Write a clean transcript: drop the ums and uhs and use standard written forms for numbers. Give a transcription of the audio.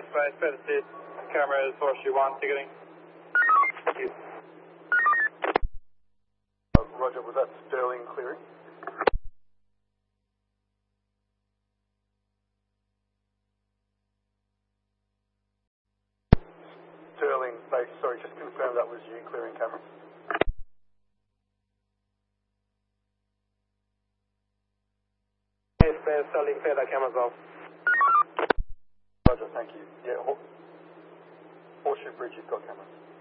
Base, better sit. Camera is Horseshoe 1, ticketing. Thank you. Roger, was that Sterling clearing? Sterling base, sorry, just confirm that was you clearing cameras. Yes, Sterling, clear that cameras off. Roger, thank you. Yeah, Horseshoe Bridge, you've got cameras.